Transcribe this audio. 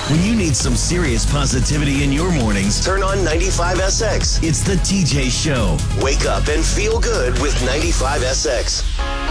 When you need some serious positivity in your mornings, turn on 95SX. It's the TJ Show. Wake up and feel good with 95SX.